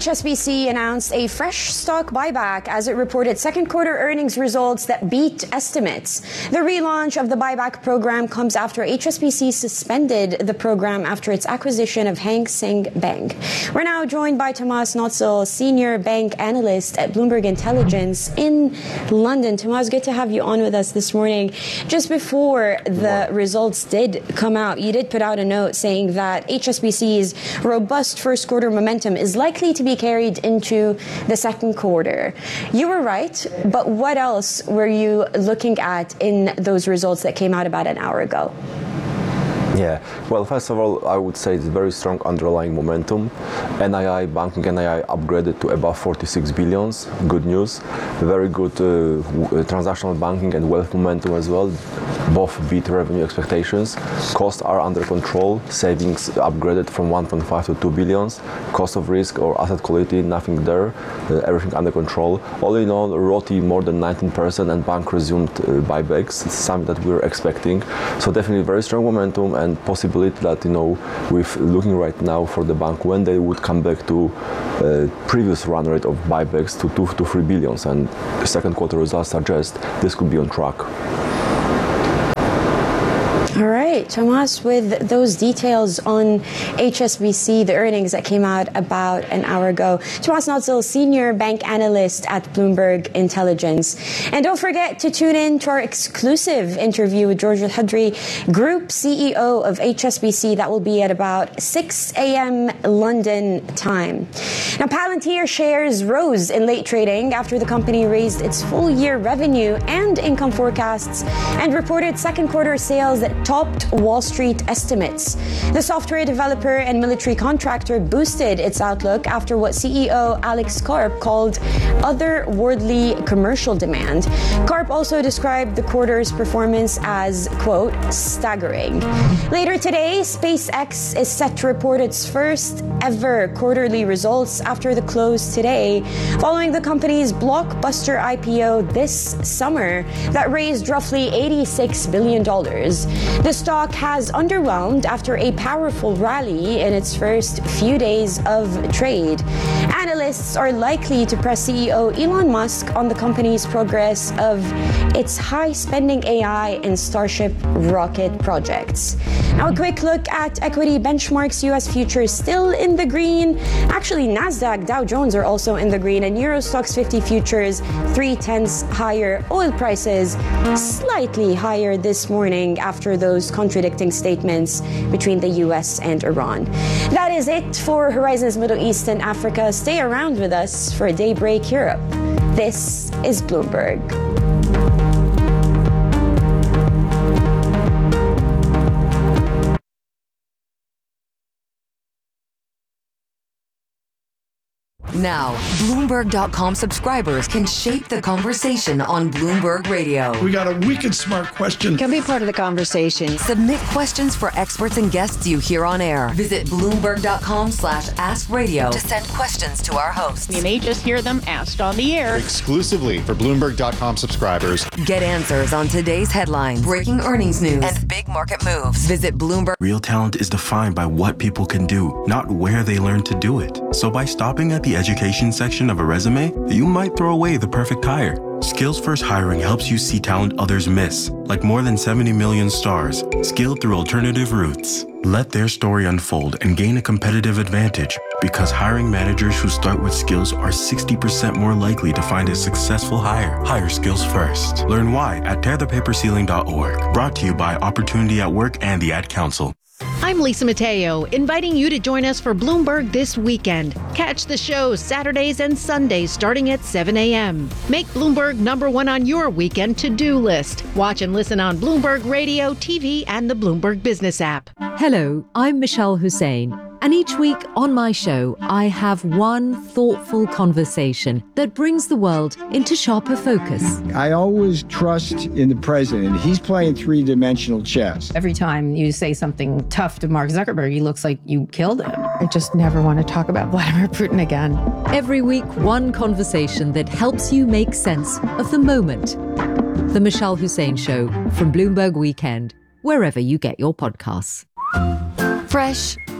HSBC announced a fresh stock buyback as it reported second quarter earnings results that beat estimates. The relaunch of the buyback program comes after HSBC suspended the program after its acquisition of Hang Seng Bank. We're now joined by Tomas Notzel, Senior Bank Analyst at Bloomberg Intelligence in London. Tomas, good to have you on with us this morning. Just before the results did come out, you did put out a note saying that HSBC's robust first quarter momentum is likely to be carried into the second quarter. You were right, but what else were you looking at in those results that came out about an hour ago? Yeah, well, first of all, I would say it's very strong underlying momentum. NII, banking NII upgraded to above 46 billions. Good news. Very good transactional banking and wealth momentum as well. Both beat revenue expectations. Costs are under control. Savings upgraded from 1.5 to 2 billions. Cost of risk or asset quality, nothing there. Everything under control. All in all, ROTE more than 19% and bank resumed buybacks. It's something that we were expecting. So definitely very strong momentum and possibility that, with looking right now for the bank when they would come back to previous run rate of buybacks to 2 to 3 billions, and the second quarter results suggest this could be on track. All right, Tomas, with those details on HSBC, the earnings that came out about an hour ago. Tomas Notzel, Senior Bank Analyst at Bloomberg Intelligence. And don't forget to tune in to our exclusive interview with George Al-Hadri, Group CEO of HSBC. That will be at about 6 a.m. London time. Now, Palantir shares rose in late trading after the company raised its full-year revenue and income forecasts and reported second quarter sales that topped Wall Street estimates. The software developer and military contractor boosted its outlook after what CEO Alex Karp called otherworldly commercial demand. Karp also described the quarter's performance as, quote, staggering. Later today, SpaceX is set to report its first ever quarterly results after the close today, following the company's blockbuster IPO this summer that raised roughly $86 billion. The stock has underwhelmed after a powerful rally in its first few days of trade. Analysts are likely to press CEO Elon Musk on the company's progress of its high-spending AI and Starship rocket projects. Now, a quick look at equity benchmarks. U.S. futures still in the green. Actually, NASDAQ, Dow Jones are also in the green, and Euro Stoxx 50 futures 0.3 higher. Oil prices slightly higher this morning after those contradicting statements between the U.S. and Iran. That is it for Horizons Middle East and Africa. Stay around with us for Daybreak Europe. This is Bloomberg. Now, Bloomberg.com subscribers can shape the conversation on Bloomberg Radio. We got a wicked smart question. Can be part of the conversation. Submit questions for experts and guests you hear on air. Visit Bloomberg.com/AskRadio to send questions to our hosts. You may just hear them asked on the air. Exclusively for Bloomberg.com subscribers. Get answers on today's headlines, breaking earnings news, and big market moves. Visit Bloomberg. Real talent is defined by what people can do, not where they learn to do it. So by stopping at the education section of a resume, you might throw away the perfect hire. Skills First Hiring helps you see talent others miss, like more than 70 million stars, skilled through alternative routes. Let their story unfold and gain a competitive advantage, because hiring managers who start with skills are 60% more likely to find a successful hire. Hire skills first. Learn why at tearthepaperceiling.org. Brought to you by Opportunity at Work and the Ad Council. I'm Lisa Mateo, inviting you to join us for Bloomberg This Weekend. Catch the show Saturdays and Sundays starting at 7 a.m. Make Bloomberg #1 on your weekend to-do list. Watch and listen on Bloomberg Radio, TV, and the Bloomberg Business app. Hello, I'm Michelle Hussein. And each week on my show, I have one thoughtful conversation that brings the world into sharper focus. I always trust in the president. He's playing three-dimensional chess. Every time you say something tough to Mark Zuckerberg, he looks like you killed him. I just never want to talk about Vladimir Putin again. Every week, one conversation that helps you make sense of the moment. The Michelle Hussein Show from Bloomberg Weekend, wherever you get your podcasts. Fresh,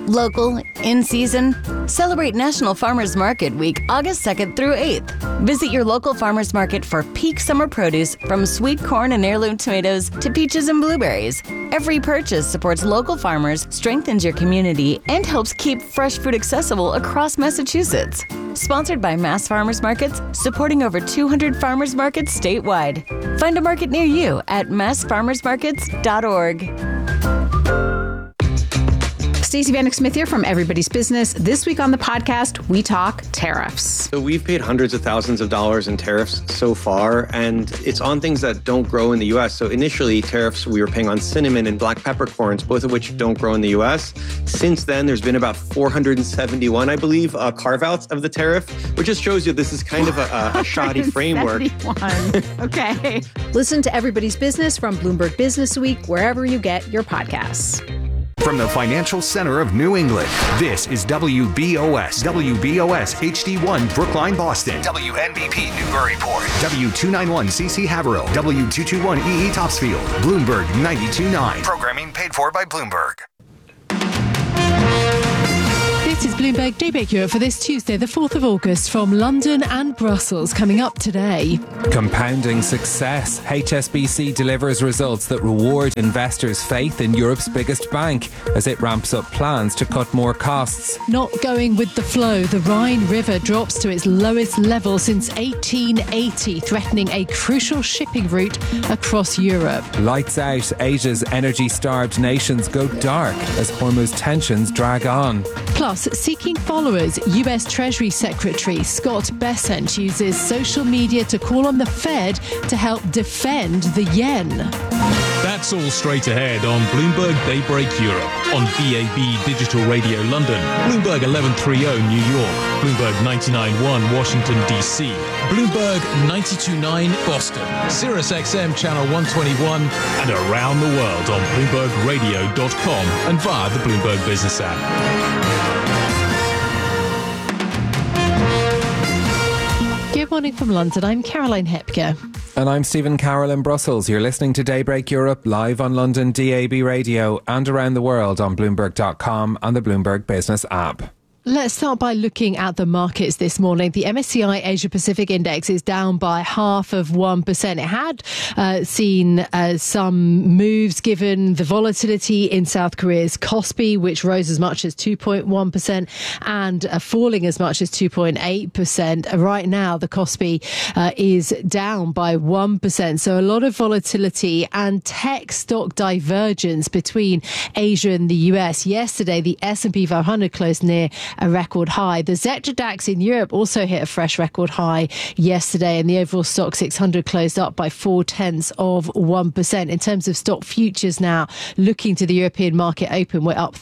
Local, in season. Celebrate National Farmers Market Week, August 2nd through 8th. Visit your local farmers market for peak summer produce, from sweet corn and heirloom tomatoes to peaches and blueberries. Every purchase supports local farmers, strengthens your community, and helps keep fresh food accessible across Massachusetts. Sponsored by Mass Farmers Markets, supporting over 200 farmers markets statewide. Find a market near you at massfarmersmarkets.org. Stacey Vanek Smith here from Everybody's Business. This week on the podcast, we talk tariffs. So we've paid hundreds of thousands of dollars in tariffs so far, and it's on things that don't grow in the U.S. So initially, tariffs we were paying on cinnamon and black peppercorns, both of which don't grow in the U.S. Since then, there's been about 471, I believe, carve-outs of the tariff, which just shows you this is kind of a shoddy framework. Okay. Listen to Everybody's Business from Bloomberg Business Week, wherever you get your podcasts. From the financial center of New England, this is WBOS HD1 Brookline, Boston, WNBP Newburyport, W291CC Haverhill, W221EE Topsfield, Bloomberg 92.9. Programming paid for by Bloomberg. This is Bloomberg Daybreak Europe for this Tuesday, the 4th of August, from London and Brussels. Coming up today. Compounding success. HSBC delivers results that reward investors' faith in Europe's biggest bank as it ramps up plans to cut more costs. Not going with the flow, the Rhine River drops to its lowest level since 1880, threatening a crucial shipping route across Europe. Lights out. Asia's energy-starved nations go dark as Hormuz tensions drag on. Plus, seeking followers, US Treasury Secretary Scott Bessent uses social media to call on the Fed to help defend the yen. That's all straight ahead on Bloomberg Daybreak Europe, on BAB Digital Radio London, Bloomberg 1130 New York, Bloomberg 99.1 Washington, D.C., Bloomberg 92.9 Boston, Sirius XM Channel 121, and around the world on BloombergRadio.com and via the Bloomberg Business app. Good morning from London. I'm Caroline Hepker. And I'm Stephen Carroll in Brussels. You're listening to Daybreak Europe live on London DAB Radio and around the world on Bloomberg.com and the Bloomberg Business app. Let's start by looking at the markets this morning. The MSCI Asia Pacific Index is down by 0.5%. It had seen some moves given the volatility in South Korea's Kospi, which rose as much as 2.1% and falling as much as 2.8%. Right now, the Kospi is down by 1%. So a lot of volatility and tech stock divergence between Asia and the US. Yesterday, the S&P 500 closed near a record high. The Xetra DAX in Europe also hit a fresh record high yesterday, and the overall stock 600 closed up by 0.4%. In terms of stock futures now, looking to the European market open, we're up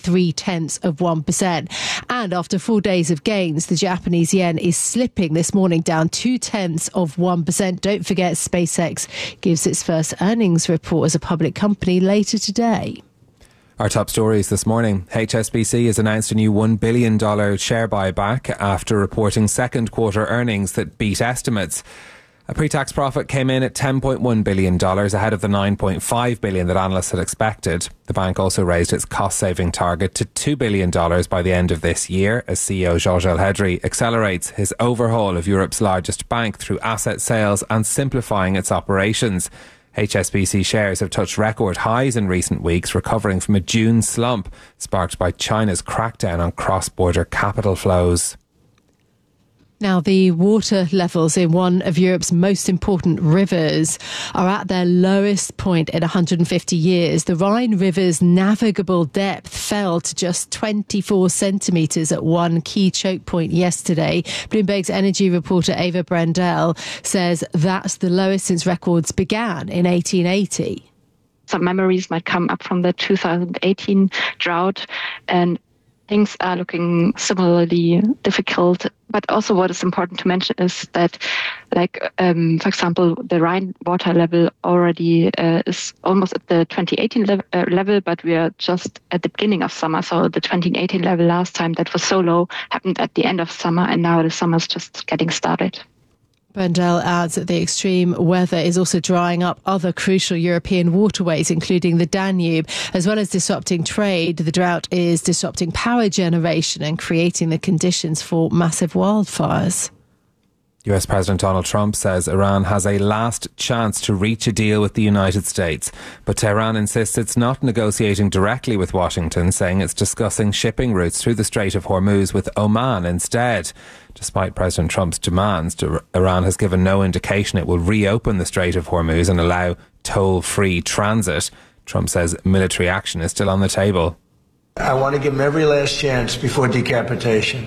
0.3%. And after 4 days of gains, the Japanese yen is slipping this morning, down 0.2%. Don't forget, SpaceX gives its first earnings report as a public company later today. Our top stories this morning. HSBC has announced a new $1 billion share buyback after reporting second quarter earnings that beat estimates. A pre-tax profit came in at $10.1 billion, ahead of the $9.5 billion that analysts had expected. The bank also raised its cost-saving target to $2 billion by the end of this year, as CEO Georges Elhedery accelerates his overhaul of Europe's largest bank through asset sales and simplifying its operations. HSBC shares have touched record highs in recent weeks, recovering from a June slump sparked by China's crackdown on cross-border capital flows. Now, the water levels in one of Europe's most important rivers are at their lowest point in 150 years. The Rhine River's navigable depth fell to just 24 centimetres at one key choke point yesterday. Bloomberg's energy reporter Ava Brandel says that's the lowest since records began in 1880. Some memories might come up from the 2018 drought, and things are looking similarly difficult. But also what is important to mention is that, for example, the Rhine water level already is almost at the 2018 level, but we are just at the beginning of summer. So the 2018 level last time that was so low happened at the end of summer, and now the summer is just getting started. Brendel adds that the extreme weather is also drying up other crucial European waterways, including the Danube. As well as disrupting trade, the drought is disrupting power generation and creating the conditions for massive wildfires. US President Donald Trump says Iran has a last chance to reach a deal with the United States. But Tehran insists it's not negotiating directly with Washington, saying it's discussing shipping routes through the Strait of Hormuz with Oman instead. Despite President Trump's demands, Iran has given no indication it will reopen the Strait of Hormuz and allow toll-free transit. Trump says military action is still on the table. I want to give them every last chance before decapitation.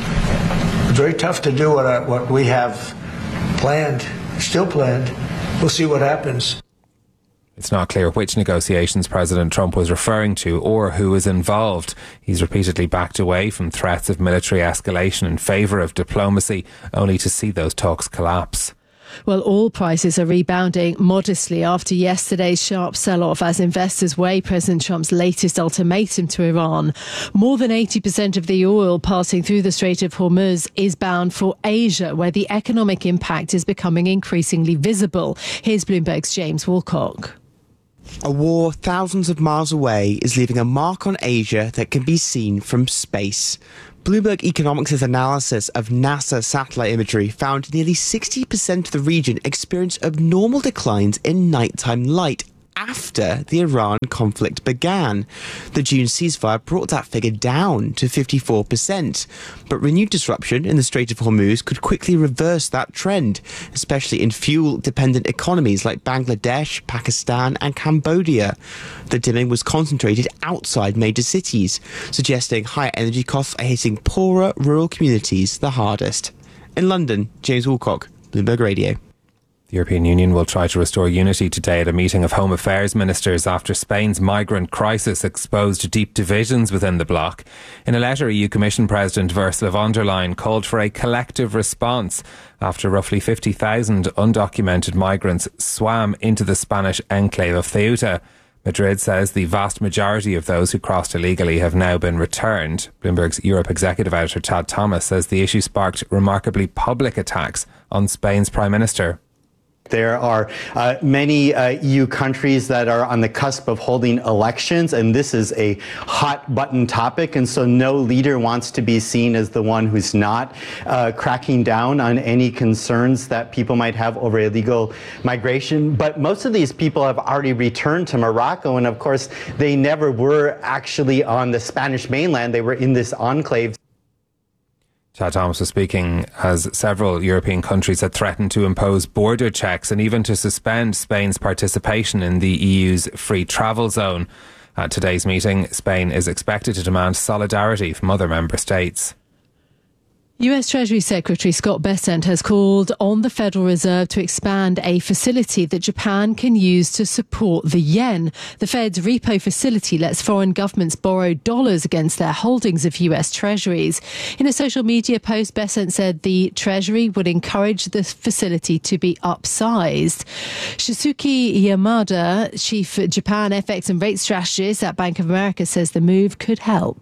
It's very tough to do what we have planned, still planned. We'll see what happens. It's not clear which negotiations President Trump was referring to or who is involved. He's repeatedly backed away from threats of military escalation in favour of diplomacy, only to see those talks collapse. Well, oil prices are rebounding modestly after yesterday's sharp sell-off as investors weigh President Trump's latest ultimatum to Iran. More than 80% of the oil passing through the Strait of Hormuz is bound for Asia, where the economic impact is becoming increasingly visible. Here's Bloomberg's James Woolcock. A war thousands of miles away is leaving a mark on Asia that can be seen from space. Bloomberg Economics' analysis of NASA satellite imagery found nearly 60% of the region experienced abnormal declines in nighttime light after the Iran conflict began. The June ceasefire brought that figure down to 54%. But renewed disruption in the Strait of Hormuz could quickly reverse that trend, especially in fuel-dependent economies like Bangladesh, Pakistan and Cambodia. The dimming was concentrated outside major cities, suggesting higher energy costs are hitting poorer rural communities the hardest. In London, James Woolcock, Bloomberg Radio. The European Union will try to restore unity today at a meeting of Home Affairs ministers after Spain's migrant crisis exposed deep divisions within the bloc. In a letter, EU Commission President Ursula von der Leyen called for a collective response after roughly 50,000 undocumented migrants swam into the Spanish enclave of Ceuta. Madrid says the vast majority of those who crossed illegally have now been returned. Bloomberg's Europe executive editor Tad Thomas says the issue sparked remarkably public attacks on Spain's Prime Minister. There are many EU countries that are on the cusp of holding elections, and this is a hot button topic. And so no leader wants to be seen as the one who's not cracking down on any concerns that people might have over illegal migration. But most of these people have already returned to Morocco. And of course, they never were actually on the Spanish mainland. They were in this enclave. Chad Thomas was speaking as several European countries had threatened to impose border checks and even to suspend Spain's participation in the EU's free travel zone. At today's meeting, Spain is expected to demand solidarity from other member states. US Treasury Secretary Scott Bessent has called on the Federal Reserve to expand a facility that Japan can use to support the yen. The Fed's repo facility lets foreign governments borrow dollars against their holdings of US Treasuries. In a social media post, Bessent said the Treasury would encourage the facility to be upsized. Shisuke Yamada, Chief Japan FX and rate strategist at Bank of America, says the move could help.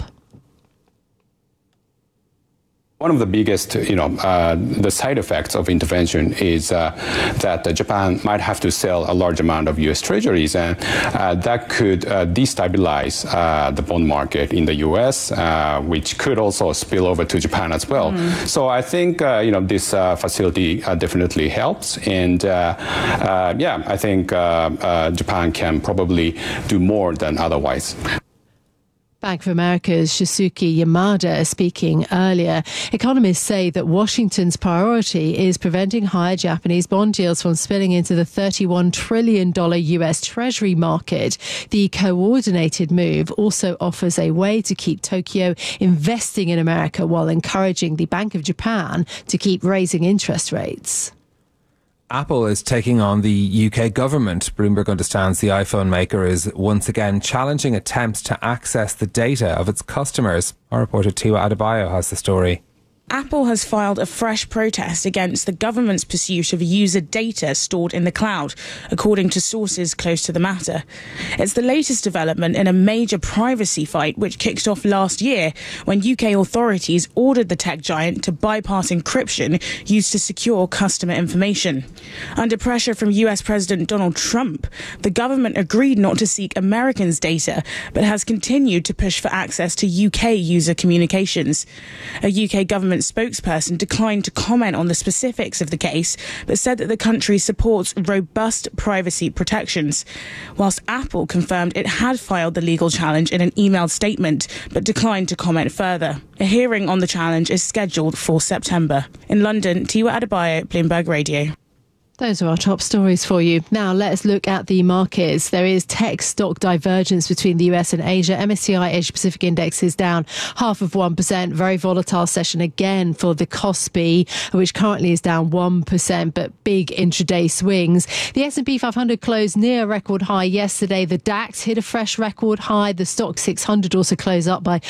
One of the biggest, the side effects of intervention is that Japan might have to sell a large amount of U.S. treasuries, and that could destabilize the bond market in the U.S., which could also spill over to Japan as well. So I think, this facility definitely helps. And I think Japan can probably do more than otherwise. Bank of America's Shisuke Yamada speaking earlier. Economists say that Washington's priority is preventing higher Japanese bond yields from spilling into the $31 trillion US Treasury market. The coordinated move also offers a way to keep Tokyo investing in America while encouraging the Bank of Japan to keep raising interest rates. Apple is taking on the UK government. Bloomberg understands the iPhone maker is once again challenging attempts to access the data of its customers. Our reporter Tua Adebayo has the story. Apple has filed a fresh protest against the government's pursuit of user data stored in the cloud, according to sources close to the matter. It's the latest development in a major privacy fight which kicked off last year when UK authorities ordered the tech giant to bypass encryption used to secure customer information. Under pressure from US President Donald Trump, the government agreed not to seek Americans' data, but has continued to push for access to UK user communications. A UK government spokesperson declined to comment on the specifics of the case, but said that the country supports robust privacy protections, whilst Apple confirmed it had filed the legal challenge in an emailed statement, but declined to comment further. A hearing on the challenge is scheduled for September. In London, Tiwa Adebayo, Bloomberg Radio. Those are our top stories for you. Now let's look at the markets. There is tech stock divergence between the US and Asia. MSCI Asia Pacific Index is down 0.5%. Very volatile session again for the KOSPI, which currently is down 1%, but big intraday swings. The S&P 500 closed near a record high yesterday. The DAX hit a fresh record high. The Stock 600 also closed up by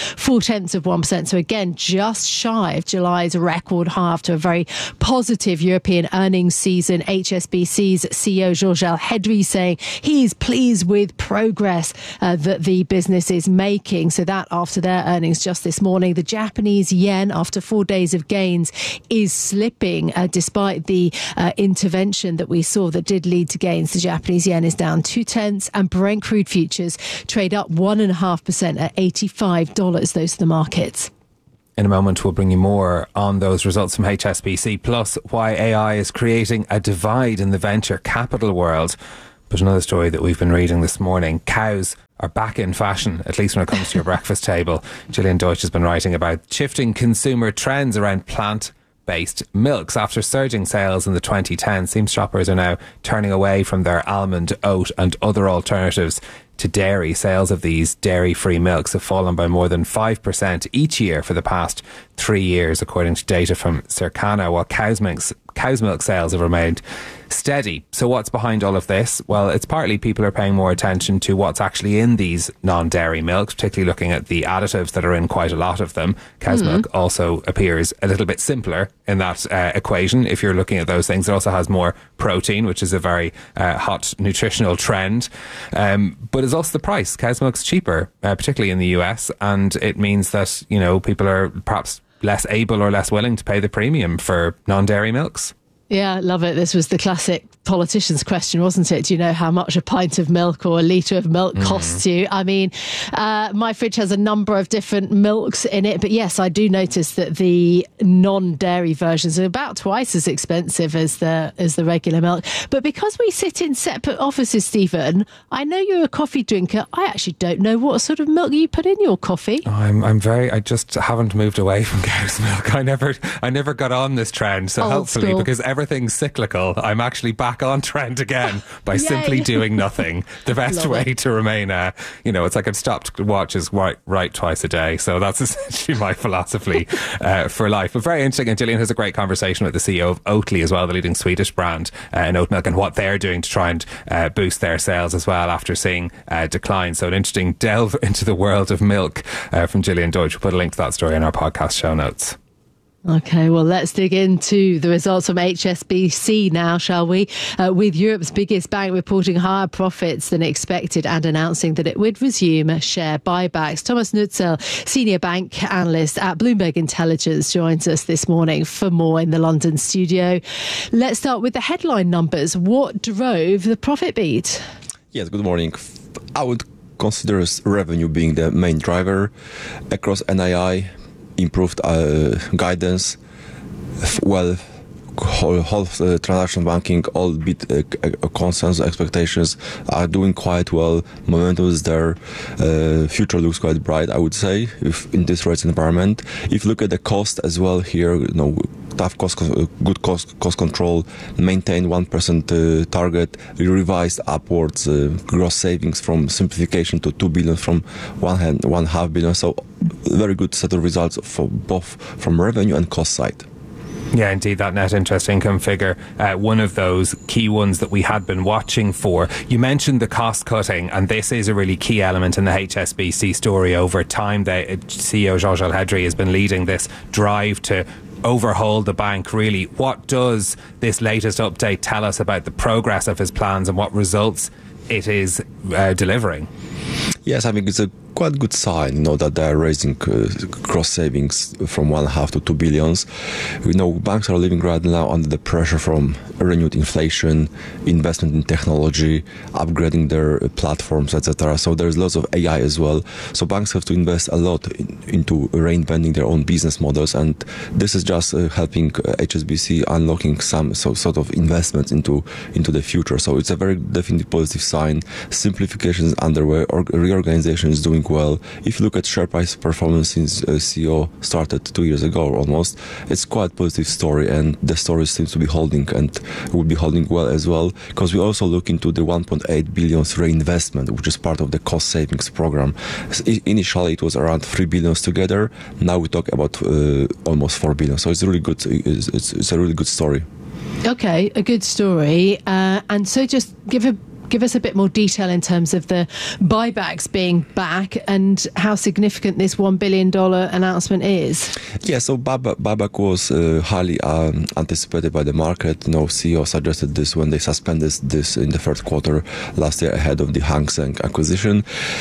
0.4%. So again, just shy of July's record high after a very positive European earnings season. HSBC's CEO Georges El-Hedri saying he's pleased with progress that the business is making. So that after their earnings just this morning. The Japanese yen, after 4 days of gains, is slipping despite the intervention that we saw that did lead to gains. The Japanese yen is down 0.2, and Brent crude futures trade up 1.5% at $85. Those are the markets. In a moment, we'll bring you more on those results from HSBC, plus why AI is creating a divide in the venture capital world. But another story that we've been reading this morning, cows are back in fashion, at least when it comes to your breakfast table. Gillian Deutsch has been writing about shifting consumer trends around plant-based milks. After surging sales in the 2010s, seems shoppers are now turning away from their almond, oat and other alternatives to dairy. Sales of these dairy-free milks have fallen by more than 5% each year for the past 3 years, according to data from Circana, while cow's milk sales have remained steady. So what's behind all of this? Well, it's partly people are paying more attention to what's actually in these non-dairy milks, particularly looking at the additives that are in quite a lot of them. Cow's milk also appears a little bit simpler in that equation. If you're looking at those things, it also has more protein, which is a very hot nutritional trend. But it's also the price. Cow's milk's cheaper, particularly in the US, and it means that, you know, people are perhaps less able or less willing to pay the premium for non-dairy milks. Yeah, I love it. This was the classic politician's question, wasn't it? Do you know how much a pint of milk or a litre of milk costs you? I mean, my fridge has a number of different milks in it. But yes, I do notice that the non-dairy versions are about twice as expensive as the regular milk. But because we sit in separate offices, Stephen, I know you're a coffee drinker. I actually don't know what sort of milk you put in your coffee. I just haven't moved away from cow's milk. I never got on this trend. So hopefully, because everything's cyclical, I'm actually back on trend again by simply doing nothing. The best way to remain, it's like I've stopped watches right twice a day. So that's essentially my philosophy for life. But very interesting. And Gillian has a great conversation with the CEO of Oatly as well, the leading Swedish brand in oat milk, and what they're doing to try and boost their sales as well after seeing decline. So an interesting delve into the world of milk from Gillian Deutsch. We'll put a link to that story in our podcast show notes. Okay, well, let's dig into the results from HSBC now, shall we? With Europe's biggest bank reporting higher profits than expected and announcing that it would resume share buybacks. Thomas Nutzel, senior bank analyst at Bloomberg Intelligence, joins us this morning for more in the London studio. Let's start with the headline numbers. What drove the profit beat? Yes, good morning. I would consider revenue being the main driver across NII. Improved guidance, whole transaction banking, all bit consensus expectations are doing quite well. Momentum is there. Future looks quite bright, I would say, if in this rates environment. If you look at the cost as well here, tough good cost control, maintain 1% target, revised upwards gross savings from simplification to 2 billion from 1.5 billion. So very good set of results for both from revenue and cost side. Yeah, indeed, that net interest income figure, one of those key ones that we had been watching for. You mentioned the cost cutting, and this is a really key element in the HSBC story over time. The CEO Georges El-Hedri has been leading this drive to overhaul the bank, really. What does this latest update tell us about the progress of his plans and what results it is delivering? Yes, I think it's a quite good sign, that they are raising gross savings from 1.5 to 2 billions. Banks are living right now under the pressure from renewed inflation, investment in technology, upgrading their platforms, etc. So there's lots of AI as well. So banks have to invest a lot into reinventing their own business models, and this is just helping HSBC unlocking some sort of investments into the future. So it's a very definitely positive sign. Simplification is underway, or reorganization is doing well. If you look at share price performance since CEO started 2 years ago almost, it's quite a positive story, and the story seems to be holding and will be holding well as well, because we also look into the 1.8 billion reinvestment, which is part of the cost savings program. Initially it was around 3 billion together. Now we talk about almost 4 billion. So it's really good. It's a really good story. Okay, a good story. And so just give us a bit more detail in terms of the buybacks being back and how significant this $1 billion announcement is. Yeah, so buyback was highly anticipated by the market. CEO suggested this when they suspended this in the third quarter last year ahead of the Hang Seng acquisition.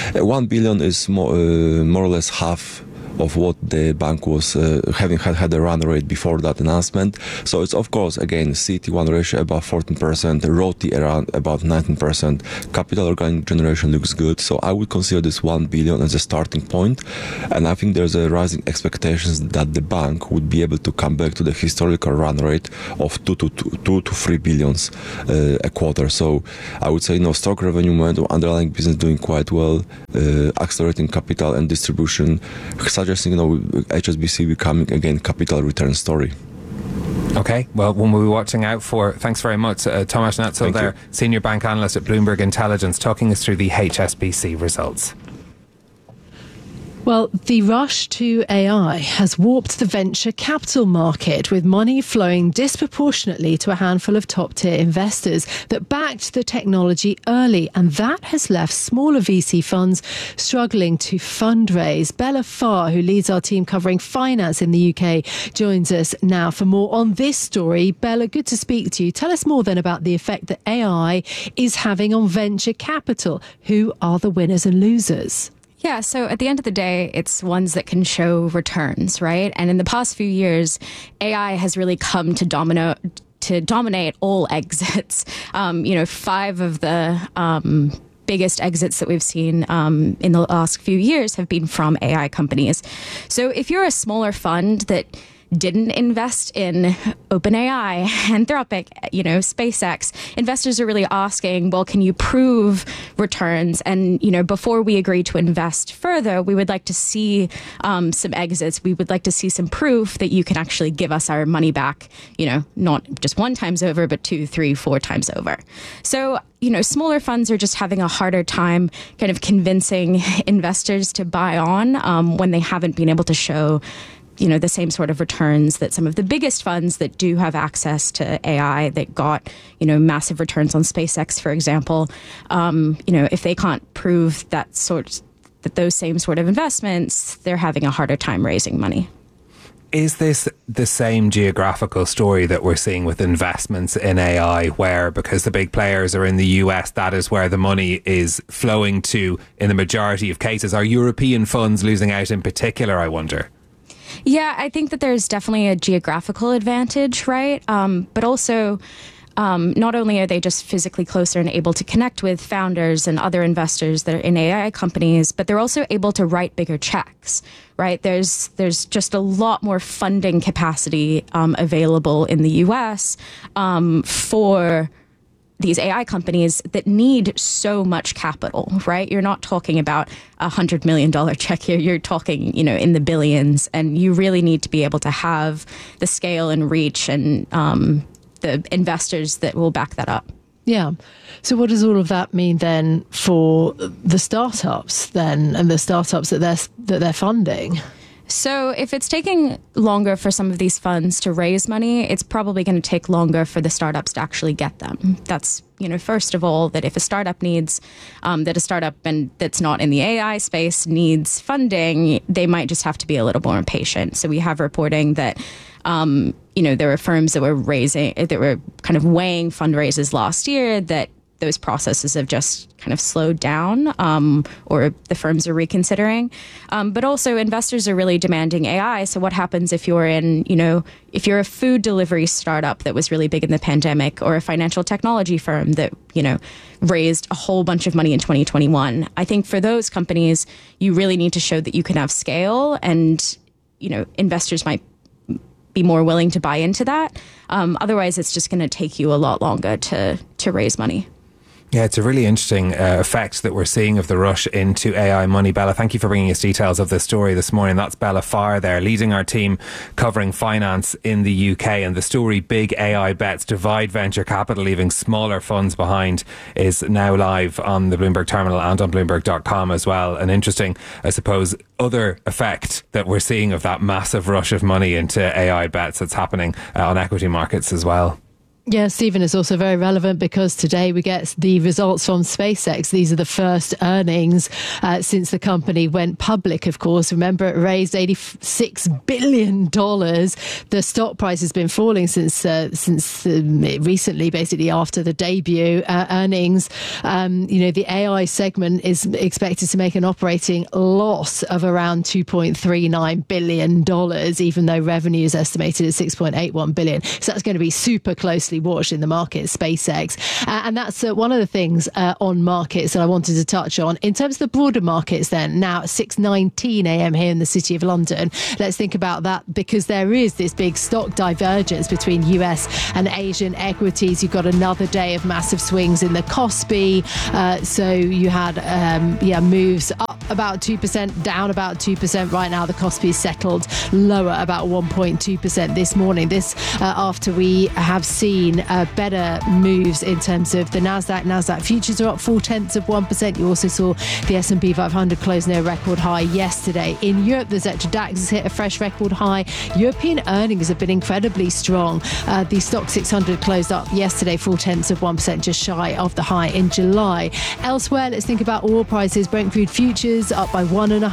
1 billion is more or less half of what the bank was had a run rate before that announcement. So it's, of course, again, CET1 ratio above 14%, ROTE around about 19%, capital organic generation looks good. So I would consider this 1 billion as a starting point, and I think there's a rising expectations that the bank would be able to come back to the historical run rate of 2 to 3 billions a quarter. So I would say, stock revenue momentum, underlying business doing quite well, accelerating capital and distribution, suggesting HSBC becoming again capital return story. Okay, well, one we'll be watching out for. Thanks very much, Tomasz Natzel there, Senior Bank Analyst at Bloomberg Intelligence, talking us through the HSBC results. Well, the rush to AI has warped the venture capital market, with money flowing disproportionately to a handful of top-tier investors that backed the technology early, and that has left smaller VC funds struggling to fundraise. Bella Farr, who leads our team covering finance in the UK, joins us now for more on this story. Bella, good to speak to you. Tell us more then about the effect that AI is having on venture capital. Who are the winners and losers? Yeah, so at the end of the day, it's ones that can show returns, right? And in the past few years, AI has really come to dominate all exits. 5 of the biggest exits that we've seen in the last few years have been from AI companies. So if you're a smaller fund that didn't invest in OpenAI, Anthropic, SpaceX, investors are really asking, well, can you prove returns? And, before we agree to invest further, we would like to see some exits. We would like to see some proof that you can actually give us our money back, not just 1 time over, but 2, 3, 4 times over. So, smaller funds are just having a harder time kind of convincing investors to buy on when they haven't been able to show the same sort of returns that some of the biggest funds that do have access to AI that got, massive returns on SpaceX, for example, if they can't prove that those same sort of investments, they're having a harder time raising money. Is this the same geographical story that we're seeing with investments in AI, where because the big players are in the US, that is where the money is flowing to in the majority of cases? Are European funds losing out in particular, I wonder? Yeah, I think that there's definitely a geographical advantage, right? But also, not only are they just physically closer and able to connect with founders and other investors that are in AI companies, but they're also able to write bigger checks, right? There's just a lot more funding capacity available in the US for these AI companies that need so much capital, right? You're not talking about $100 million check here. You're talking, in the billions, and you really need to be able to have the scale and reach and the investors that will back that up. Yeah. So what does all of that mean then for the startups then, and the startups that they're funding? So if it's taking longer for some of these funds to raise money, it's probably going to take longer for the startups to actually get them. That's, first of all, that if a startup needs, that a startup and that's not in the AI space needs funding, they might just have to be a little more patient. So we have reporting that There were firms that were kind of weighing fundraisers last year that those processes have just kind of slowed down, or the firms are reconsidering. But also investors are really demanding AI. So what happens if you're if you're a food delivery startup that was really big in the pandemic, or a financial technology firm that, raised a whole bunch of money in 2021? I think for those companies, you really need to show that you can have scale, and, investors might be more willing to buy into that. Otherwise, it's just going to take you a lot longer to raise money. Yeah, it's a really interesting effect that we're seeing of the rush into AI money. Bella, thank you for bringing us details of this story this morning. That's Bella Farr there, leading our team covering finance in the UK. And the story, Big AI Bets Divide Venture Capital, leaving smaller funds behind, is now live on the Bloomberg terminal and on Bloomberg.com as well. An interesting, I suppose, other effect that we're seeing of that massive rush of money into AI bets that's happening on equity markets as well. Yeah, Stephen, is also very relevant because today we get the results from SpaceX. These are the first earnings since the company went public, of course. Remember, it raised $86 billion. The stock price has been falling since recently, basically after the debut earnings. The AI segment is expected to make an operating loss of around $2.39 billion, even though revenue is estimated at $6.81 billion. So that's going to be super closely watched in the market, SpaceX. And that's one of the things on markets that I wanted to touch on. In terms of the broader markets then, now at 6:19 a.m. here in the City of London, let's think about that, because there is this big stock divergence between US and Asian equities. You've got another day of massive swings in the Kospi. So you had moves up about 2%, down about 2%. Right now the Kospi is settled lower, about 1.2% this morning. This after we have seen better moves in terms of the Nasdaq futures are up 0.4%. You also saw the S&P 500 close near a record high yesterday. In Europe, the Xetra DAX has hit a fresh record high. European earnings have been incredibly strong. The Stock 600 closed up yesterday 0.4%, just shy of the high in July. Elsewhere, let's think about oil prices. Brent crude futures up by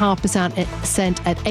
1.5% at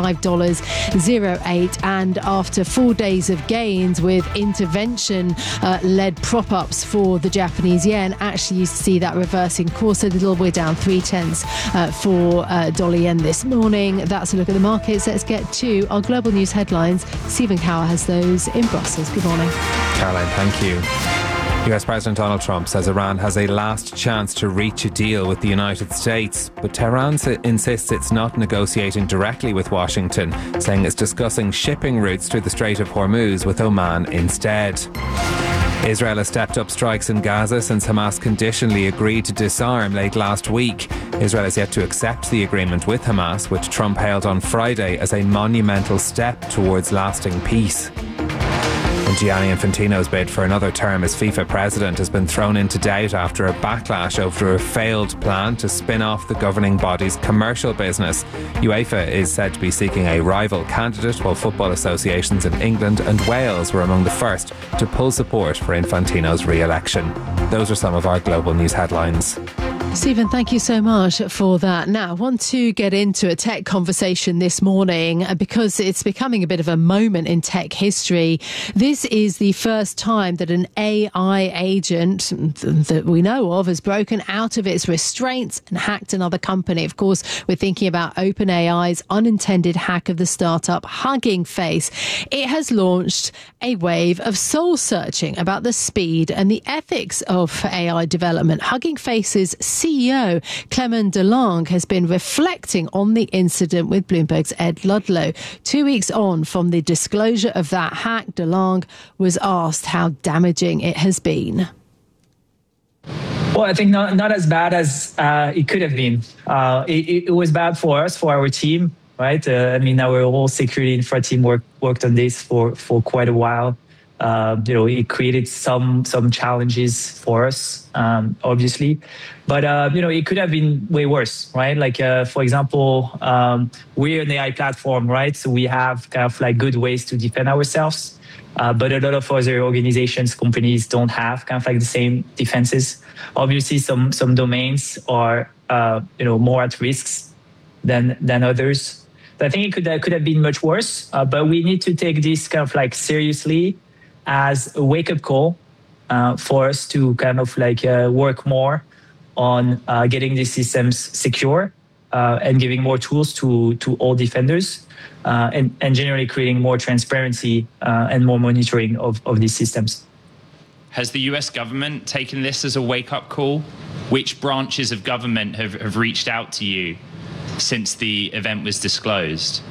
$85.08. And after 4 days of gains with intervention-led prop-ups for the Japanese yen, actually you see that reversing course a little. We're down 0.3 for dollar yen this morning. That's a look at the markets. Let's get to our global news headlines. Stephen Cower has those in Brussels. Good morning. Caroline, thank you. US President Donald Trump says Iran has a last chance to reach a deal with the United States, but Tehran insists it's not negotiating directly with Washington, saying it's discussing shipping routes through the Strait of Hormuz with Oman instead. Israel has stepped up strikes in Gaza since Hamas conditionally agreed to disarm late last week. Israel has yet to accept the agreement with Hamas, which Trump hailed on Friday as a monumental step towards lasting peace. And Gianni Infantino's bid for another term as FIFA president has been thrown into doubt after a backlash over a failed plan to spin off the governing body's commercial business. UEFA is said to be seeking a rival candidate, while football associations in England and Wales were among the first to pull support for Infantino's re-election. Those are some of our global news headlines. Stephen, thank you so much for that. Now, I want to get into a tech conversation this morning because it's becoming a bit of a moment in tech history. This is the first time that an AI agent that we know of has broken out of its restraints and hacked another company. Of course, we're thinking about OpenAI's unintended hack of the startup Hugging Face. It has launched a wave of soul searching about the speed and the ethics of AI development. Hugging Face's CEO, Clement DeLonge, has been reflecting on the incident with Bloomberg's Ed Ludlow. 2 weeks on from the disclosure of that hack, DeLonge was asked how damaging it has been. Well, I think not as bad as it could have been. It was bad for us, for our team, right? Our whole security infra team worked on this for quite a while. It created some challenges for us, obviously, but it could have been way worse, right? Like for example, we're an AI platform, right? So we have kind of like good ways to defend ourselves, but a lot of other organizations, companies don't have kind of like the same defenses. Obviously, some domains are more at risks than others. So I think it could have been much worse, but we need to take this kind of like seriously as a wake-up call for us to kind of like work more on getting these systems secure and giving more tools to all defenders and generally creating more transparency and more monitoring of these systems. Has the US government taken this as a wake-up call? Which branches of government have reached out to you since the event was disclosed?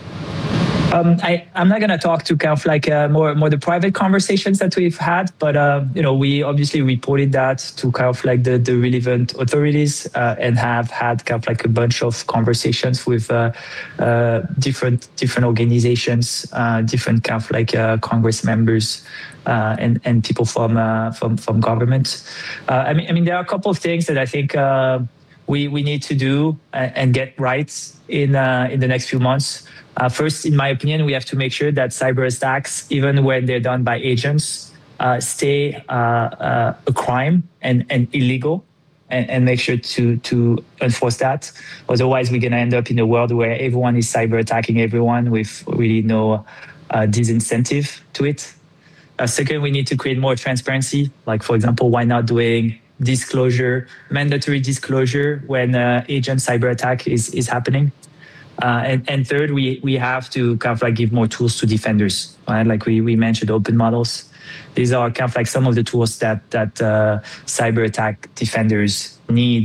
I'm not going to talk to kind of like more the private conversations that we've had, but we obviously reported that to kind of like the relevant authorities and have had kind of like a bunch of conversations with different organizations, different kind of like Congress members and people from government. I mean, there are a couple of things that I think we need to do and get right in the next few months. First, in my opinion, we have to make sure that cyber attacks, even when they're done by agents, stay a crime and illegal, and make sure to enforce that. Otherwise, we're going to end up in a world where everyone is cyber attacking everyone with really no disincentive to it. Second, we need to create more transparency. Like, for example, why not doing mandatory disclosure when agent cyber attack is happening? And third, we have to kind of like give more tools to defenders, right? Like we mentioned open models. These are kind of like some of the tools that cyber attack defenders need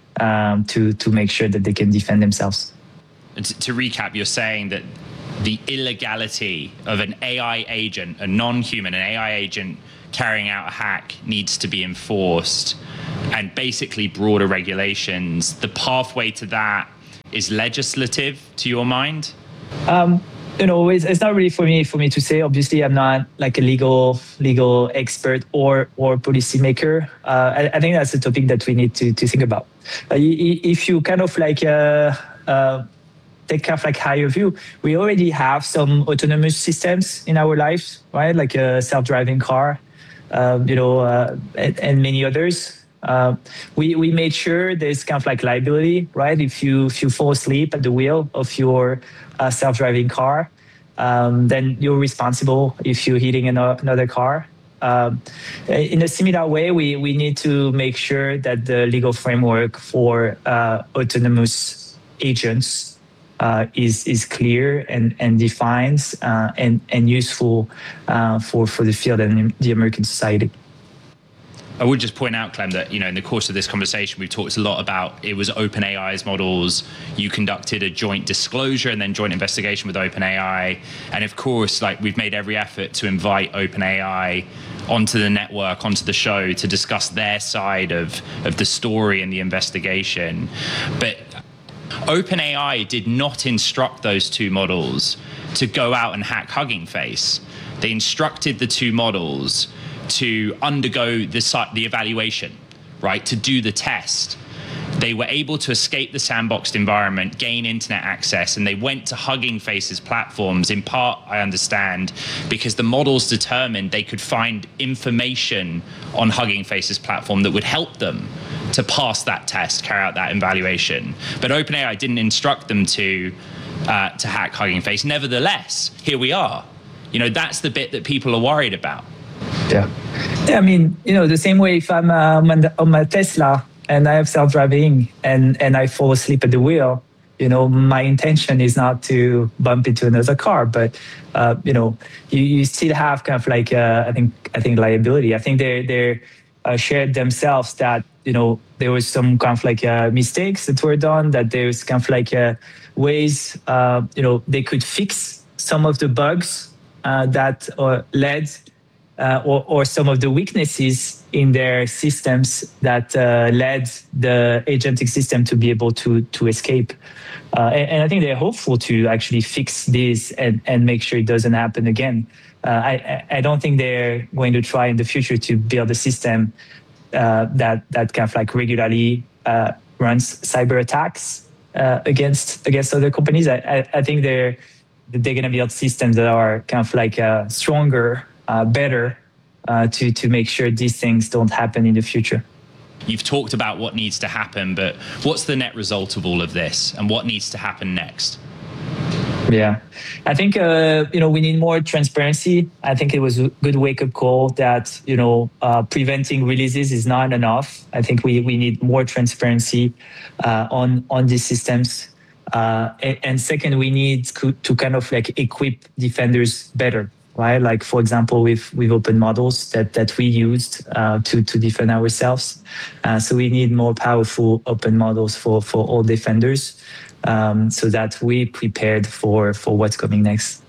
to make sure that they can defend themselves. To recap, you're saying that the illegality of an AI agent, a non-human, an AI agent carrying out a hack needs to be enforced, and basically broader regulations. The pathway to that is legislative, to your mind? It's not really for me to say. Obviously, I'm not like a legal expert or policymaker. I think that's a topic that we need to think about. If you kind of like take kind of like higher view, we already have some autonomous systems in our lives, right? Like a self-driving car, and many others. We made sure there's kind of like liability, right? If you fall asleep at the wheel of your self-driving car, then you're responsible if you're hitting another car. In a similar way, we need to make sure that the legal framework for autonomous agents is clear and defines and useful for the field and the American society. I would just point out, Clem, that in the course of this conversation, we've talked a lot about it was OpenAI's models. You conducted a joint disclosure and then joint investigation with OpenAI, and of course, like we've made every effort to invite OpenAI onto the network, onto the show to discuss their side of the story and the investigation. But OpenAI did not instruct those two models to go out and hack Hugging Face. They instructed the two models to undergo the evaluation, right, to do the test. They were able to escape the sandboxed environment, gain internet access, and they went to Hugging Face's platforms, in part, I understand, because the models determined they could find information on Hugging Face's platform that would help them to pass that test, carry out that evaluation. But OpenAI didn't instruct them to hack Hugging Face. Nevertheless, here we are. That's the bit that people are worried about. Yeah, I mean, the same way if I'm on my Tesla and I have self-driving and I fall asleep at the wheel, my intention is not to bump into another car, but you still have kind of like I think liability. I think they shared themselves that there was some kind of like mistakes that were done, that there's kind of like ways they could fix some of the bugs that led. Or some of the weaknesses in their systems that led the agentic system to be able to escape. And I think they're hopeful to actually fix this and make sure it doesn't happen again. I don't think they're going to try in the future to build a system that kind of like regularly runs cyber attacks against other companies. I think they're going to build systems that are kind of like stronger, better to make sure these things don't happen in the future. You've talked about what needs to happen, but what's the net result of all of this and what needs to happen next? Yeah, I think we need more transparency. I think it was a good wake-up call that preventing releases is not enough. I think we need more transparency on these systems. And second, we need to kind of like equip defenders better, right? Like for example, with open models that we used to defend ourselves. So we need more powerful open models for all defenders. So that we prepared for what's coming next.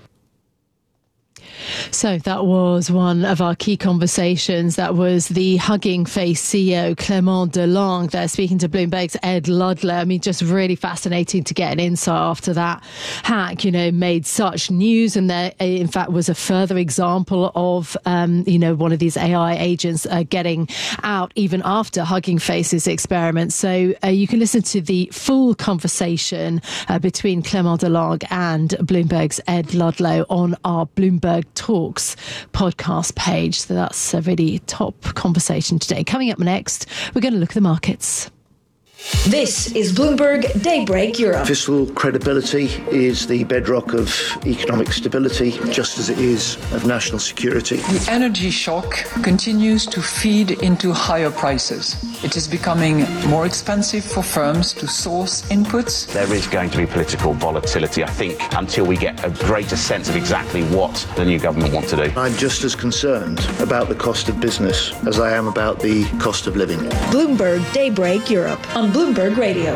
So that was one of our key conversations. That was the Hugging Face CEO, Clément Delonge, there speaking to Bloomberg's Ed Ludlow. I mean, just really fascinating to get an insight after that hack, made such news. And there, in fact, was a further example of, one of these AI agents getting out even after Hugging Face's experiment. So you can listen to the full conversation between Clément Delonge and Bloomberg's Ed Ludlow on our Bloomberg Talks podcast page. So that's a really top conversation today. Coming up next, we're going to look at the markets. This is Bloomberg Daybreak Europe. Fiscal credibility is the bedrock of economic stability, just as it is of national security. The energy shock continues to feed into higher prices. It is becoming more expensive for firms to source inputs. There is going to be political volatility, I think, until we get a greater sense of exactly what the new government wants to do. I'm just as concerned about the cost of business as I am about the cost of living. Bloomberg Daybreak Europe on Bloomberg Radio.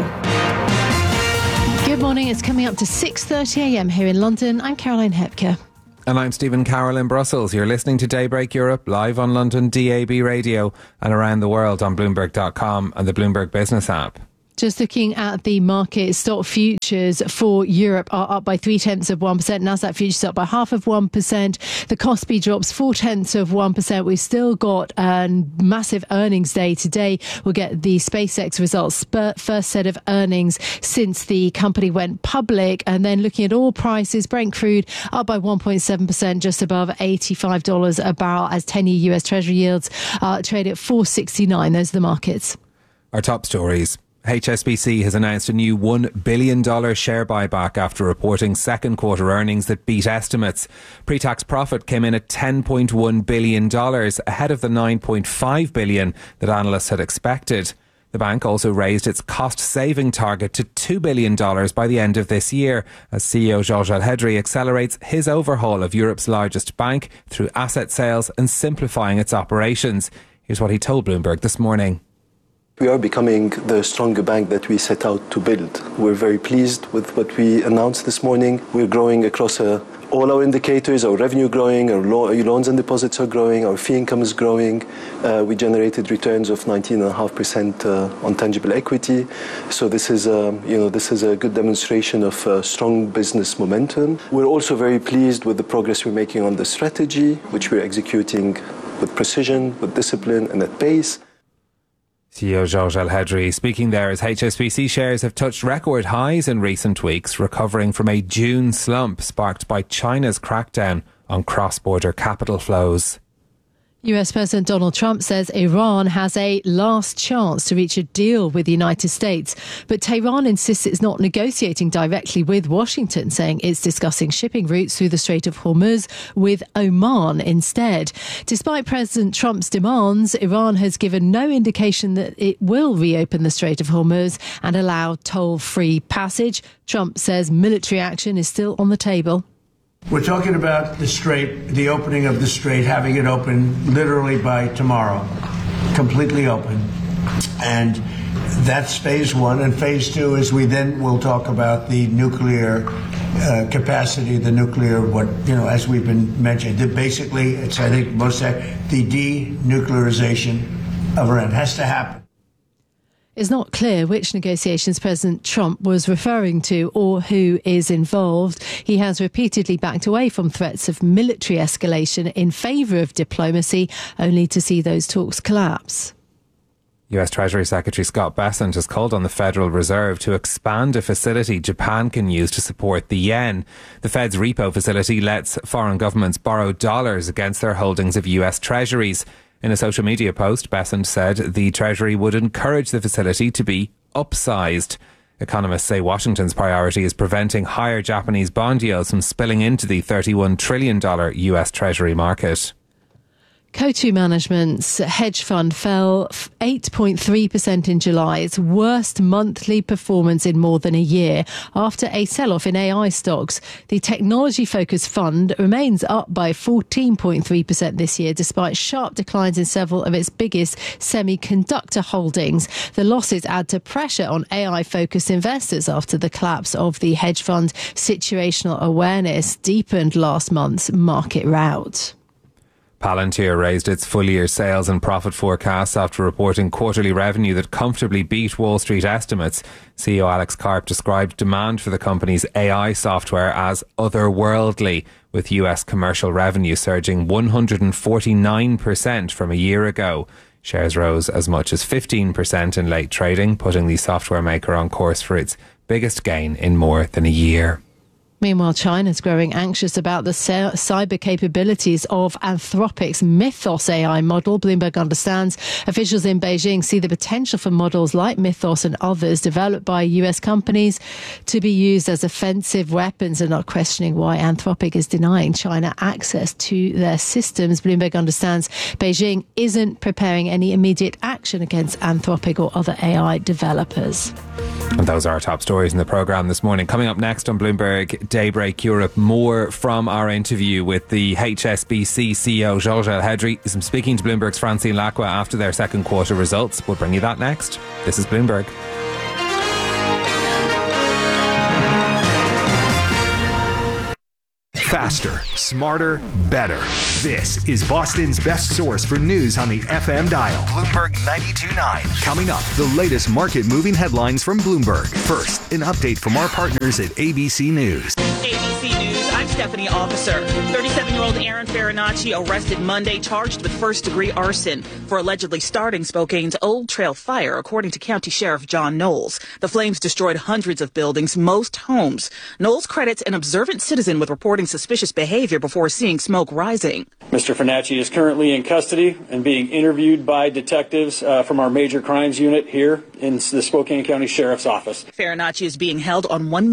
Good morning. It's coming up to 6:30 a.m. here in London. I'm Caroline Hepker. And I'm Stephen Carroll in Brussels. You're listening to Daybreak Europe live on London DAB radio and around the world on Bloomberg.com and the Bloomberg Business app. Just looking at the market, stock futures for Europe are up by 0.3%. Nasdaq futures up by 0.5%. The Kospi drops 0.4%. We've still got a massive earnings day today. We'll get the SpaceX results, first set of earnings since the company went public. And then looking at oil prices, Brent crude up by 1.7%, just above $85 a barrel, as 10-year US Treasury yields trade at 4.69. Those are the markets. Our top stories. HSBC has announced a new $1 billion share buyback after reporting second quarter earnings that beat estimates. Pre-tax profit came in at $10.1 billion, ahead of the $9.5 billion that analysts had expected. The bank also raised its cost-saving target to $2 billion by the end of this year, as CEO Georges Alhedri accelerates his overhaul of Europe's largest bank through asset sales and simplifying its operations. Here's what he told Bloomberg this morning. We are becoming the stronger bank that we set out to build. We're very pleased with what we announced this morning. We're growing across all our indicators, our revenue growing, our loans and deposits are growing, our fee income is growing. We generated returns of 19.5% on tangible equity. So this is a good demonstration of strong business momentum. We're also very pleased with the progress we're making on the strategy, which we're executing with precision, with discipline and at pace. CEO Georges Alhedri speaking there as HSBC shares have touched record highs in recent weeks, recovering from a June slump sparked by China's crackdown on cross-border capital flows. US President Donald Trump says Iran has a last chance to reach a deal with the United States. But Tehran insists it's not negotiating directly with Washington, saying it's discussing shipping routes through the Strait of Hormuz with Oman instead. Despite President Trump's demands, Iran has given no indication that it will reopen the Strait of Hormuz and allow toll-free passage. Trump says military action is still on the table. We're talking about the strait, the opening of the strait, having it open literally by tomorrow, completely open. And that's phase one. And phase two is we then will talk about the nuclear capacity, the nuclear, as we've been mentioned. Basically, it's, I think, the denuclearization of Iran has to happen. It's not clear which negotiations President Trump was referring to or who is involved. He has repeatedly backed away from threats of military escalation in favour of diplomacy, only to see those talks collapse. US Treasury Secretary Scott Bessent has called on the Federal Reserve to expand a facility Japan can use to support the yen. The Fed's repo facility lets foreign governments borrow dollars against their holdings of US Treasuries. In a social media post, Bessent said the Treasury would encourage the facility to be upsized. Economists say Washington's priority is preventing higher Japanese bond yields from spilling into the $31 trillion US Treasury market. Coatue Management's hedge fund fell 8.3% in July, its worst monthly performance in more than a year, after a sell-off in AI stocks. The technology-focused fund remains up by 14.3% this year, despite sharp declines in several of its biggest semiconductor holdings. The losses add to pressure on AI-focused investors after the collapse of the hedge fund situational awareness deepened last month's market rout. Palantir raised its full-year sales and profit forecasts after reporting quarterly revenue that comfortably beat Wall Street estimates. CEO Alex Karp described demand for the company's AI software as otherworldly, with US commercial revenue surging 149% from a year ago. Shares rose as much as 15% in late trading, putting the software maker on course for its biggest gain in more than a year. Meanwhile, China's growing anxious about the cyber capabilities of Anthropic's Mythos AI model. Bloomberg understands officials in Beijing see the potential for models like Mythos and others developed by US companies to be used as offensive weapons, and not questioning why Anthropic is denying China access to their systems. Bloomberg understands Beijing isn't preparing any immediate action against Anthropic or other AI developers. And those are our top stories in the programme this morning. Coming up next on Bloomberg Daybreak Europe, more from our interview with the HSBC CEO Georges El-Hedry. I'm speaking to Bloomberg's Francine Lacqua after their second quarter results. We'll bring you that next. This is Bloomberg. Faster, smarter, better. This is Boston's best source for news on the FM dial. Bloomberg 92.9. Coming up, the latest market-moving headlines from Bloomberg. First, an update from our partners at ABC News. ABC News, I'm Stephanie Officer. 37-year-old Aaron Farinacci arrested Monday, charged with first-degree arson for allegedly starting Spokane's Old Trail fire, according to County Sheriff John Knowles. The flames destroyed hundreds of buildings, most homes. Knowles credits an observant citizen with reporting suspicious behavior before seeing smoke rising. Mr. Farinacci is currently in custody and being interviewed by detectives from our major crimes unit here in the Spokane County Sheriff's Office. Farinacci is being held on $1